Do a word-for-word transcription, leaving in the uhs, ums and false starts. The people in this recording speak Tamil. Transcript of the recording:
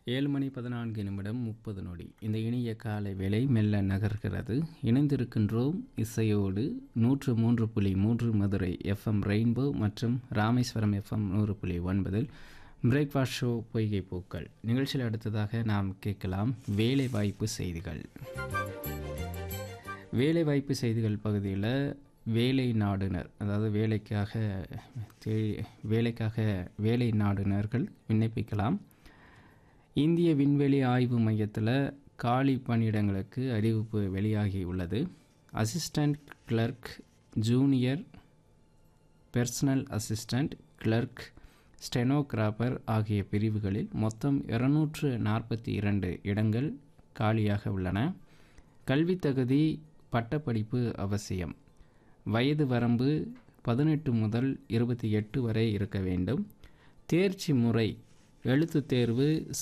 ஏழு மணி பதினான்கு நிமிடம் முப்பது நொடி. இந்த இனிய காலை வேளை மெல்ல நகர்கிறது. இணைந்திருக்கின்றோம் இசையோடு நூற்று மூன்று புள்ளி மூன்று மதுரை எஃப்எம் ரெயின்போ மற்றும் ராமேஸ்வரம் எஃப்எம் நூறு புள்ளி ஒன்பதில் பிரேக்ஃபாஸ்ட் ஷோ பொய்கை பூக்கள் நிகழ்ச்சியில். அடுத்ததாக நாம் கேட்கலாம் வேலைவாய்ப்பு செய்திகள். வேலைவாய்ப்பு செய்திகள் பகுதியில் வேலை நாடுனர், அதாவது வேலைக்காக வேலைக்காக வேலை நாடுனர்கள் விண்ணப்பிக்கலாம். இந்திய விண்வெளி ஆய்வு மையத்தில் காலி பணியிடங்களுக்கு அறிவிப்பு வெளியாகி உள்ளது. Assistant clerk, junior personal assistant, clerk, stenographer ஆகிய பிரிவுகளில் மொத்தம் இருநூற்று நாற்பத்தி இரண்டு இடங்கள் காலியாக உள்ளன. கல்வி தகுதி பட்டப்படிப்பு அவசியம். வயது வரம்பு பதினெட்டு முதல் இருபத்தி எட்டு வரை இருக்க வேண்டும். தேர்ச்சி முறை எழுத்துத் தேர்வு,